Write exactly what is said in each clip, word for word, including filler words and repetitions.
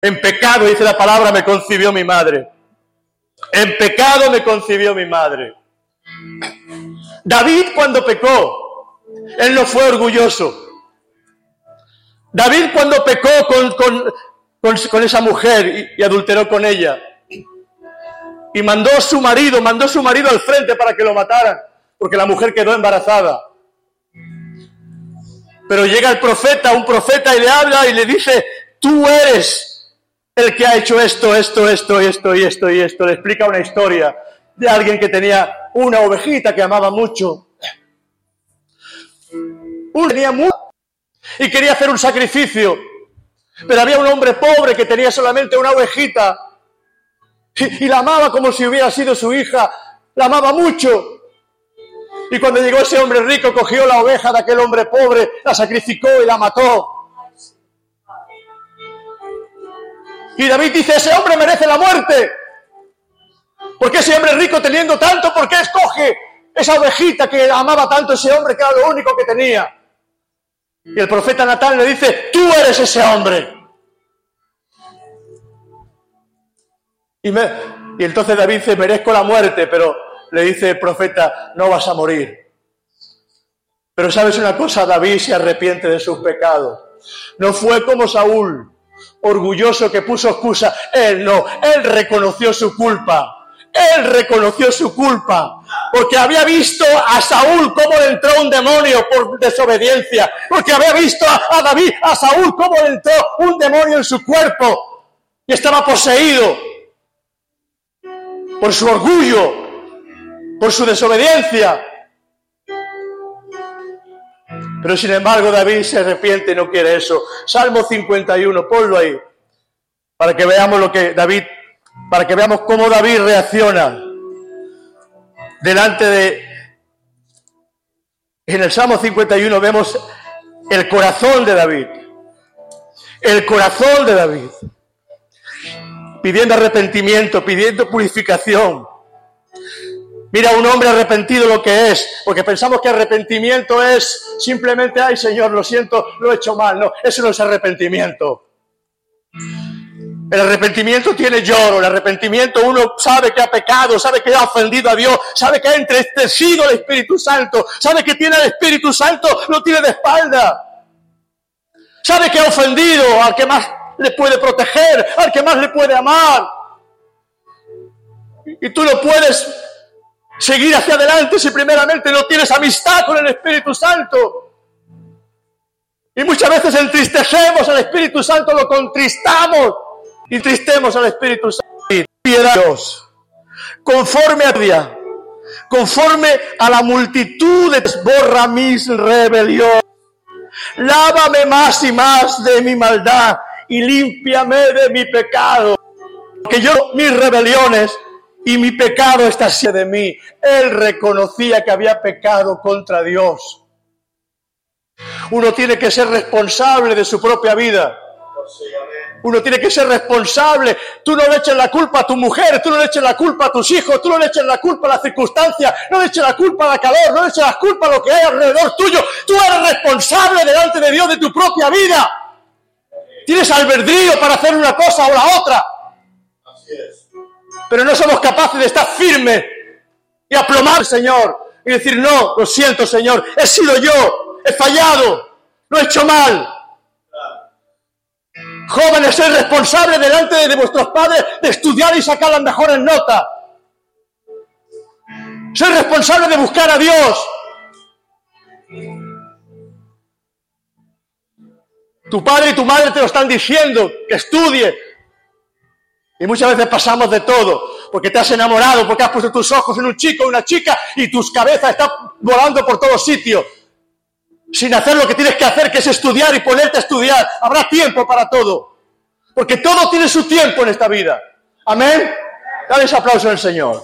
En pecado, dice la palabra, me concibió mi madre. En pecado me concibió mi madre. David, cuando pecó, él no fue orgulloso. David, cuando pecó con, con, con, con esa mujer y, y adulteró con ella, y mandó a su marido, mandó a su marido al frente para que lo mataran, porque la mujer quedó embarazada. Pero llega el profeta, un profeta, y le habla y le dice: tú eres el que ha hecho esto, esto, esto, esto y esto y esto. Le explica una historia de alguien que tenía una ovejita que amaba mucho. Uno tenía mucho y quería hacer un sacrificio, pero había un hombre pobre que tenía solamente una ovejita y, y la amaba como si hubiera sido su hija. La amaba mucho. Y cuando llegó ese hombre rico, cogió la oveja de aquel hombre pobre, la sacrificó y la mató. Y David dice: ese hombre merece la muerte. Porque ese hombre rico, teniendo tanto, ¿por qué escoge esa ovejita que amaba tanto ese hombre, que era lo único que tenía? Y el profeta Natán le dice: tú eres ese hombre. Y, me, y entonces David dice: merezco la muerte, pero le dice el profeta: no vas a morir. Pero ¿sabes una cosa? David se arrepiente de sus pecados. No fue como Saúl, orgulloso, que puso excusa. Él no, él reconoció su culpa. Él reconoció su culpa, porque había visto a Saúl cómo le entró un demonio por desobediencia, porque había visto a, a David, a Saúl, cómo le entró un demonio en su cuerpo y estaba poseído por su orgullo, por su desobediencia. Pero sin embargo David se arrepiente y no quiere eso. Salmo cincuenta y uno, ponlo ahí, para que veamos lo que David, para que veamos cómo David reacciona delante de... En el Salmo cincuenta y uno vemos el corazón de David, el corazón de David, pidiendo arrepentimiento, pidiendo purificación. Mira, un hombre arrepentido lo que es, porque pensamos que arrepentimiento es simplemente: ay, Señor, lo siento, lo he hecho mal. No, eso no es arrepentimiento. El arrepentimiento tiene lloro. El arrepentimiento, uno sabe que ha pecado, sabe que ha ofendido a Dios, sabe que ha entristecido al Espíritu Santo, sabe que tiene al Espíritu Santo, lo tiene de espalda. Sabe que ha ofendido al que más le puede proteger, al que más le puede amar. Y tú no puedes seguir hacia adelante si primeramente no tienes amistad con el Espíritu Santo. Y muchas veces entristecemos al Espíritu Santo, lo contristamos, entristemos al Espíritu Santo. Piedad, Dios, conforme a Dios, conforme a la multitud de... borra mis rebeliones, lávame más y más de mi maldad y límpiame de mi pecado, que yo mis rebeliones y mi pecado está cerca de mí. Él reconocía que había pecado contra Dios. Uno tiene que ser responsable de su propia vida. Uno tiene que ser responsable. Tú no le eches la culpa a tu mujer, tú no le eches la culpa a tus hijos, tú no le eches la culpa a las circunstancias, no le eches la culpa a la calor, no le eches la culpa a lo que hay alrededor tuyo. Tú eres responsable delante de Dios de tu propia vida. Tienes albedrío para hacer una cosa o la otra. Así es. Pero no somos capaces de estar firmes y aplomar al Señor y decir: no, lo siento, Señor, he sido yo, he fallado, lo he hecho mal. Jóvenes, sois responsables delante de vuestros padres de estudiar y sacar las mejores notas. Sois responsables de buscar a Dios. Tu padre y tu madre te lo están diciendo, que estudie. Y muchas veces pasamos de todo, porque te has enamorado, porque has puesto tus ojos en un chico o una chica y tus cabezas están volando por todos sitios, sin hacer lo que tienes que hacer, que es estudiar y ponerte a estudiar. Habrá tiempo para todo, porque todo tiene su tiempo en esta vida. Amén. Dale ese aplauso al Señor.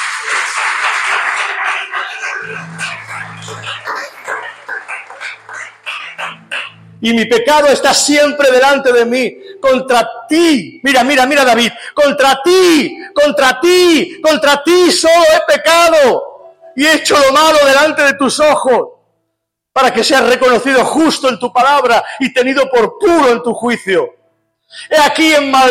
Y mi pecado está siempre delante de mí. Contra ti, mira, mira, mira David, contra ti, contra ti, contra ti solo he pecado y he hecho lo malo delante de tus ojos, para que seas reconocido justo en tu palabra y tenido por puro en tu juicio. He aquí en Madrid